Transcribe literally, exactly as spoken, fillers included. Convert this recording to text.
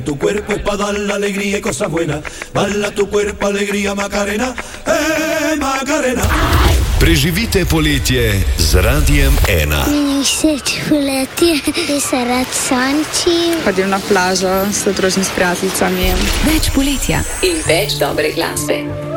Tu cuerpo es para dar la alegría y cosas buenas. Balla tu cuerpo, alegría, Macarena. Eh, Macarena. Preživite poletje z Radiem ena. Meni všeč poletje, da se rad sonči. Hodim na plažo, se družim s prijateljicami. Več poletja in več dobre glasbe.